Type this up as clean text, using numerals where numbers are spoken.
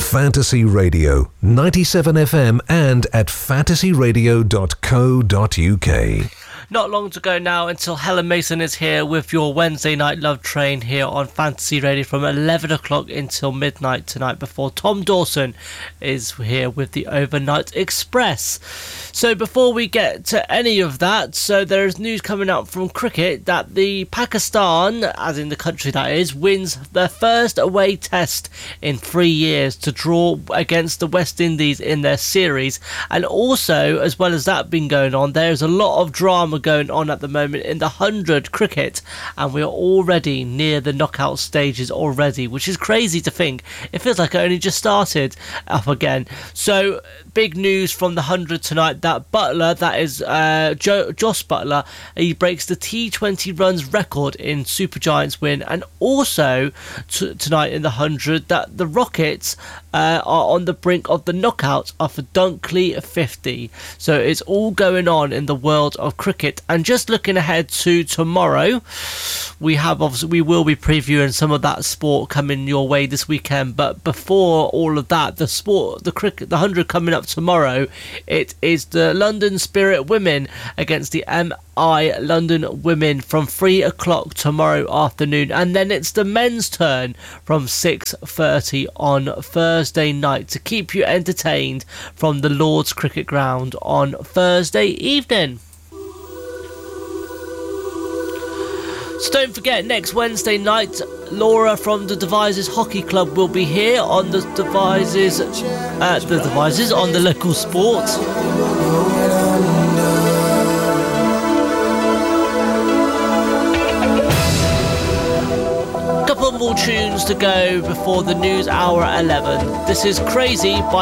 Fantasy Radio, 97 FM and at fantasyradio.co.uk. Not long to go now until Helen Mason is here with your Wednesday Night Love Train here on Fantasy Radio from 11 o'clock until midnight tonight, before Tom Dawson is here with the Overnight Express. So before we get to any of that, so there's news coming out from cricket that the Pakistan, as in the country that is, wins their first away test in 3 years to draw against the West Indies in their series. And also, as well as that being going on, there's a lot of drama going on at the moment in the 100 cricket, and we're already near the knockout stages already, which is crazy to think. It feels like it only just started up again. So big news from the 100 tonight that Butler, that is Joss Butler, he breaks the T20 runs record in Super Giants win. And also tonight in the 100 that the Rockets are on the brink of the knockout after Dunkley 50. So it's all going on in the world of cricket. And just looking ahead to tomorrow, we will be previewing some of that sport coming your way this weekend. But before all of that, the cricket, the 100 coming up tomorrow, it is the London Spirit Women against the MI London Women from 3 o'clock tomorrow afternoon. And then it's the men's turn from 6:30 on Thursday night to keep you entertained from the Lord's Cricket Ground on Thursday evening. So don't forget, next Wednesday night, Laura from the Devices Hockey Club will be here on the Devices, on the local sport. Couple more tunes to go before the news hour 11. This is Crazy by